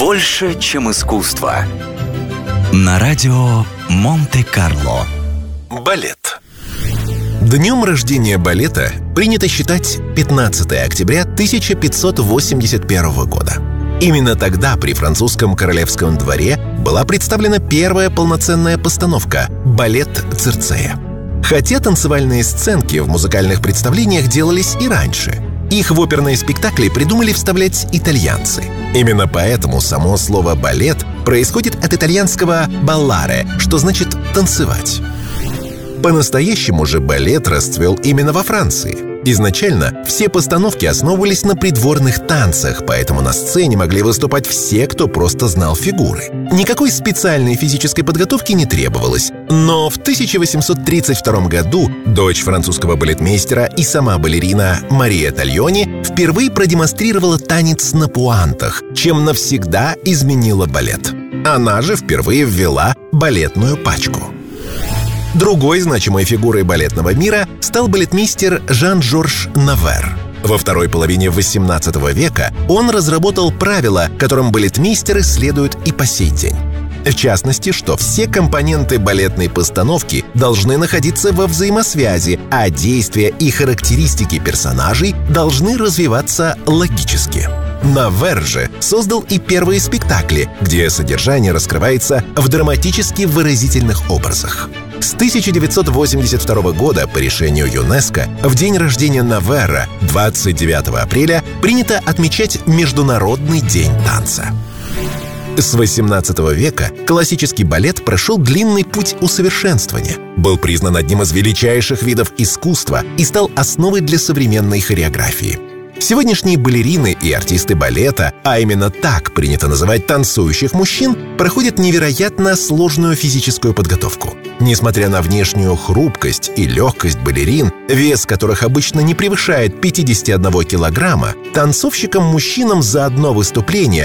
больше, чем искусство. На радио Монте-Карло. Балет. Днем рождения балета принято считать 15 октября 1581 года. Именно тогда при французском королевском дворе была представлена первая полноценная постановка — балет «Цирцея». Хотя танцевальные сценки в музыкальных представлениях делались и раньше. Их в оперные спектакли придумали вставлять итальянцы. Именно поэтому само слово «балет» происходит от итальянского «балларе», что значит «танцевать». По-настоящему же балет расцвел именно во Франции. Изначально все постановки основывались на придворных танцах, поэтому на сцене могли выступать все, кто просто знал фигуры. Никакой специальной физической подготовки не требовалось. Но в 1832 году дочь французского балетмейстера и сама балерина Мария Тальони впервые продемонстрировала танец на пуантах, чем навсегда изменила балет. Она же впервые ввела балетную пачку. Другой значимой фигурой балетного мира стал балетмейстер Жан-Жорж Навер. Во второй половине XVIII века он разработал правила, которым балетмейстеры следуют и по сей день. В частности, что все компоненты балетной постановки должны находиться во взаимосвязи, а действия и характеристики персонажей должны развиваться логически. Навер же создал и первые спектакли, где содержание раскрывается в драматически выразительных образах. С 1982 года по решению ЮНЕСКО в день рождения Навера, 29 апреля, принято отмечать Международный день танца. С XVIII века классический балет прошел длинный путь усовершенствования, был признан одним из величайших видов искусства и стал основой для современной хореографии. Сегодняшние балерины и артисты балета, а именно так принято называть танцующих мужчин, проходят невероятно сложную физическую подготовку. Несмотря на внешнюю хрупкость и легкость балерин, вес которых обычно не превышает 51 килограмма, танцовщикам-мужчинам за одно выступление